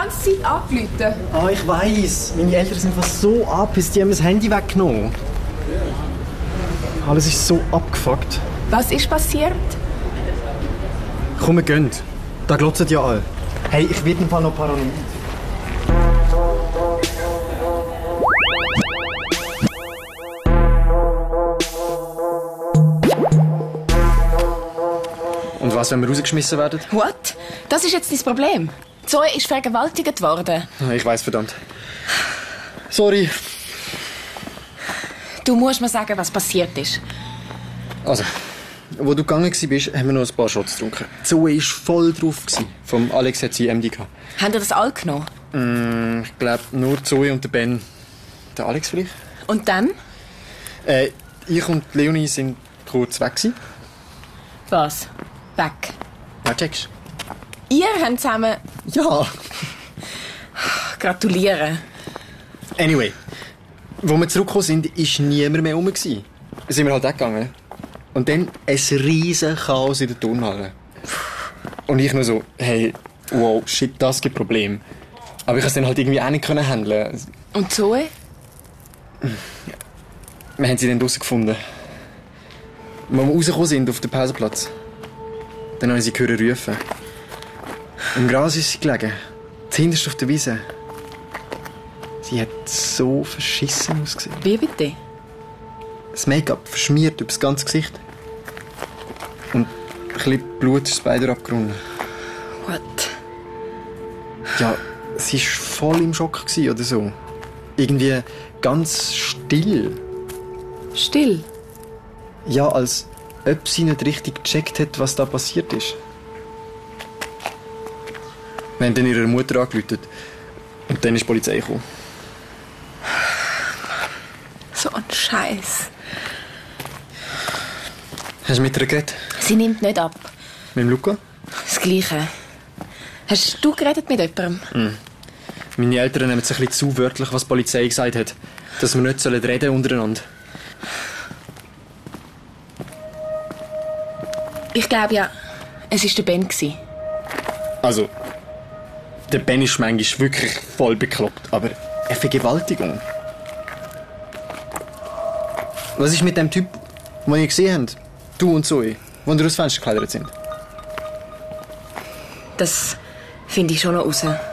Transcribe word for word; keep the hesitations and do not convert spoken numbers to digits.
ganze Zeit angerufen. Ah, ich weiss. Meine Eltern sind fast so angepisst, die haben mir das Handy weggenommen. Alles ist so abgefuckt. Was ist passiert? Komm, wir gehen. Da glotzen ja alle. Hey, ich werde im Fall noch paranoid. Und was, wenn wir rausgeschmissen werden? What? Das ist jetzt dein Problem. Zoe ist vergewaltigt worden. Ich weiss, verdammt. Sorry. Du musst mir sagen, was passiert ist. Also, wo du gegangen bist, haben wir noch ein paar Shots getrunken. Zoe war voll drauf. Vom Alex hat sie M D gehabt. Haben ihr das alle genommen? Mm, ich glaube, nur Zoe und der Ben. Der Alex vielleicht? Und dann? Äh, ich und Leonie sind kurz weg gewesen. Was? Weg? Ja, checkst. Ihr habt zusammen... Ja. Gratuliere. Anyway, wo wir zurückgekommen sind, war niemand mehr rum. Dann sind wir halt weggegangen. Und dann ein riesen Chaos in der Turnhalle. Und ich nur so, hey, wow, shit, das gibt Probleme. Aber ich konnte es dann halt irgendwie auch nicht handeln. Und Zoe? Wir haben sie dann draussen gefunden. Als wir rausgekommen sind auf den Pausenplatz, dann habe ich sie gehört rufen. Im Gras ist sie gelegen. Zuhinterst auf der Wiese. Sie hat so verschissen ausgesehen. Wie bitte? Das Make-up verschmiert über das ganze Gesicht. Und ein bisschen Blut ist beide abgerungen. What? Ja, sie war voll im Schock oder so. Irgendwie ganz still. Still? Ja, als ob sie nicht richtig gecheckt hat, was da passiert ist. Wir haben dann ihrer Mutter angerufen. Und dann ist die Polizei gekommen. So ein Scheiß. Hast du mit ihr geredet? Sie nimmt nicht ab. Mit dem Luca? Das Gleiche. Hast du geredet mit jemandem? Mhm. Meine Eltern nehmen es ein bisschen zu wörtlich, was die Polizei gesagt hat. Dass wir nicht reden untereinander. Ich glaube ja, es war der Ben. Also, der Ben ist manchmal wirklich voll bekloppt, aber eine Vergewaltigung. Was ist mit dem Typ, den ihr gesehen habt? Du und Zoe, die ihr aus Fenster geklettert sind? Das finde ich schon noch raus.